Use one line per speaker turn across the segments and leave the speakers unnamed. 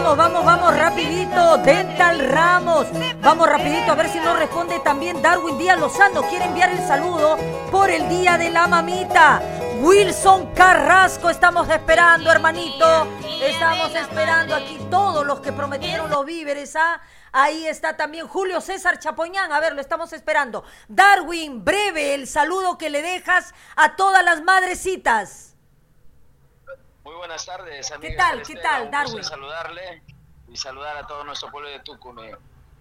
Vamos, rapidito, Dental Ramos. Vamos rapidito, a ver si nos responde también Darwin Díaz Lozano. Quiere enviar el saludo por el Día de la Mamita. Wilson Carrasco, estamos esperando, hermanito. Estamos esperando aquí todos los que prometieron los víveres, ¿ah? Ahí está también Julio César Chapoñán. A ver, lo estamos esperando. Darwin, breve el saludo que le dejas a todas las madrecitas.
Muy buenas tardes, amiga.
¿Qué tal, Darwin?
Saludarle y saludar a todo nuestro pueblo de Tucumán.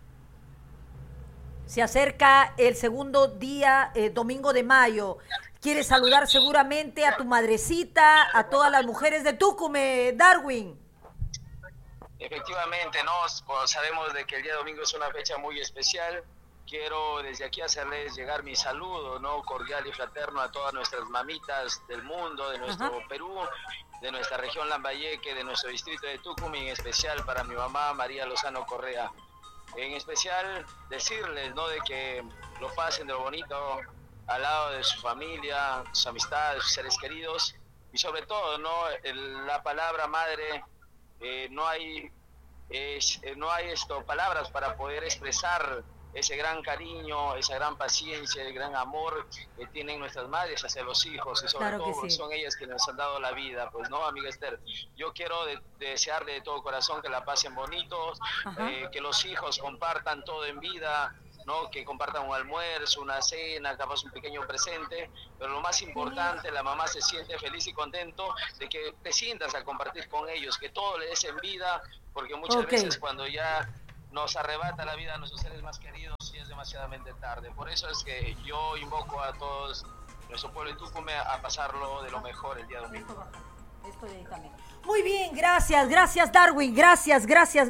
Se acerca el segundo día, domingo de mayo. ¿Quieres saludar seguramente a tu madrecita, a todas las mujeres de Tucumán, Darwin?
Efectivamente, sabemos de que el día domingo es una fecha muy especial. Quiero desde aquí hacerles llegar mi saludo, cordial y fraterno a todas nuestras mamitas del mundo, de nuestro Perú, de nuestra región Lambayeque, de nuestro distrito de Tucumán, en especial para mi mamá María Lozano Correa. En especial decirles, de que lo pasen de lo bonito al lado de su familia, sus amistades, sus seres queridos, y sobre todo, la palabra madre, no hay palabras para poder expresar ese gran cariño, esa gran paciencia, el gran amor que tienen nuestras madres hacia los hijos, y sobre todo porque son ellas quienes nos han dado la vida, amiga Esther. Yo quiero desearle de todo corazón que la pasen bonitos, que los hijos compartan todo en vida, que compartan un almuerzo, una cena, capaz un pequeño presente, pero lo más importante, la mamá se siente feliz y contento de que te sientas a compartir con ellos, que todo le des en vida, porque muchas veces cuando ya nos arrebata la vida a nuestros seres más queridos y es demasiadamente tarde. Por eso es que yo invoco a todos nuestro pueblo de Tucumán a pasarlo de lo mejor el día domingo.
Muy bien, gracias Darwin, gracias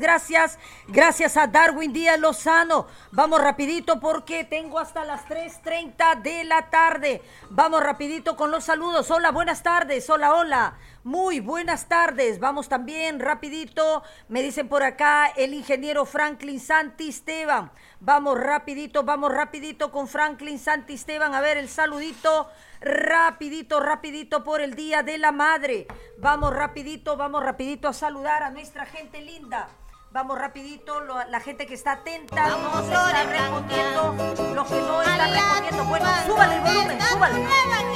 a Darwin Díaz Lozano. Vamos rapidito porque tengo hasta las 3:30 de la tarde. Vamos rapidito con los saludos. Hola, buenas tardes, hola. Muy buenas tardes. Vamos también rapidito, me dicen por acá el ingeniero Franklin Santisteban. Vamos rapidito con Franklin Santisteban. A ver el saludito, rapidito por el Día de la Madre. Vamos rapidito a saludar a nuestra gente linda. Vamos rapidito, la gente que está atenta, no se está respondiendo, los que no están respondiendo. Bueno, súbale el volumen, súbale.